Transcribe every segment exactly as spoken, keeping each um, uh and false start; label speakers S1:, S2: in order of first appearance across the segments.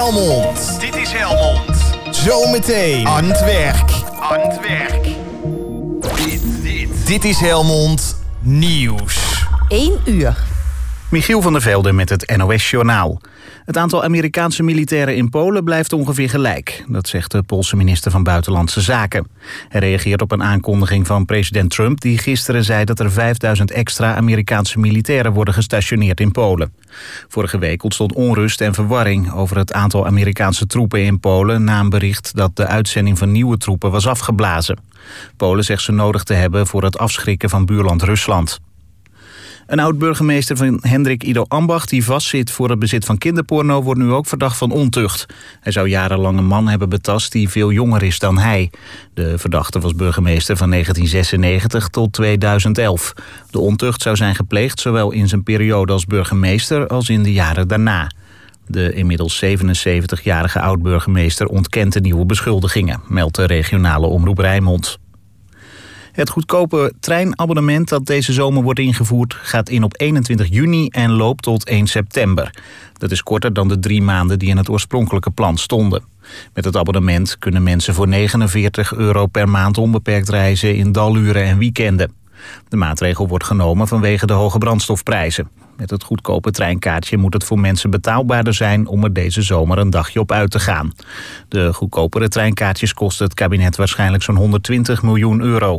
S1: Helmond.
S2: Dit is Helmond.
S1: Zometeen aan het werk.
S2: Aan het werk. Dit, dit.
S1: Dit is Helmond Nieuws.
S3: één uur.
S4: Michiel van der Velde met het N O S-journaal. Het aantal Amerikaanse militairen in Polen blijft ongeveer gelijk. Dat zegt de Poolse minister van Buitenlandse Zaken. Hij reageert op een aankondiging van president Trump, die gisteren zei dat er vijfduizend extra Amerikaanse militairen worden gestationeerd in Polen. Vorige week ontstond onrust en verwarring over het aantal Amerikaanse troepen in Polen na een bericht dat de uitzending van nieuwe troepen was afgeblazen. Polen zegt ze nodig te hebben voor het afschrikken van buurland Rusland. Een oud-burgemeester van Hendrik Ido Ambacht die vastzit voor het bezit van kinderporno wordt nu ook verdacht van ontucht. Hij zou jarenlang een man hebben betast die veel jonger is dan hij. De verdachte was burgemeester van negentien zesennegentig tot tweeduizend elf. De ontucht zou zijn gepleegd zowel in zijn periode als burgemeester als in de jaren daarna. De inmiddels zevenenzeventigjarige oud-burgemeester ontkent de nieuwe beschuldigingen, meldt de regionale omroep Rijnmond. Het goedkope treinabonnement dat deze zomer wordt ingevoerd gaat in op eenentwintig juni en loopt tot één september. Dat is korter dan de drie maanden die in het oorspronkelijke plan stonden. Met het abonnement kunnen mensen voor negenenveertig euro per maand onbeperkt reizen in daluren en weekenden. De maatregel wordt genomen vanwege de hoge brandstofprijzen. Met het goedkope treinkaartje moet het voor mensen betaalbaarder zijn om er deze zomer een dagje op uit te gaan. De goedkopere treinkaartjes kosten het kabinet waarschijnlijk zo'n honderdtwintig miljoen euro.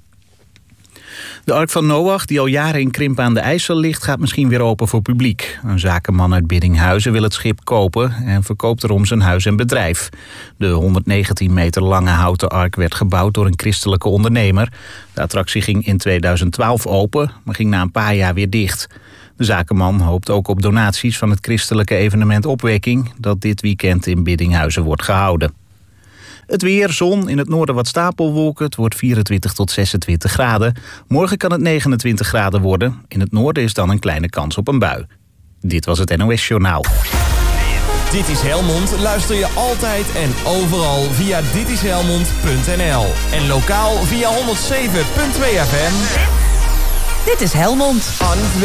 S4: De Ark van Noach, die al jaren in Krimpen aan de IJssel ligt, gaat misschien weer open voor publiek. Een zakenman uit Biddinghuizen wil het schip kopen en verkoopt erom zijn huis en bedrijf. De honderddegentien meter lange houten ark werd gebouwd door een christelijke ondernemer. De attractie ging in tweeduizend twaalf open, maar ging na een paar jaar weer dicht. De zakenman hoopt ook op donaties van het christelijke evenement Opwekking, dat dit weekend in Biddinghuizen wordt gehouden. Het weer, zon, in het noorden wat stapelwolken. Het wordt vierentwintig tot zesentwintig graden. Morgen kan het negenentwintig graden worden. In het noorden is dan een kleine kans op een bui. Dit was het N O S-journaal.
S1: Dit is Helmond luister je altijd en overal via dit is helmond punt n l. En lokaal via honderdzeven punt twee F M.
S3: Dit is Helmond.
S1: Aan het werk.